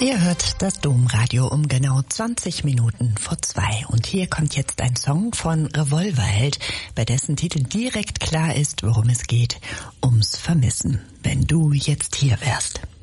Ihr hört das Domradio um genau 20 Minuten vor 2. Und hier kommt jetzt ein Song von Revolverheld, bei dessen Titel direkt klar ist, worum es geht. Ums Vermissen. Wenn du jetzt hier wärst.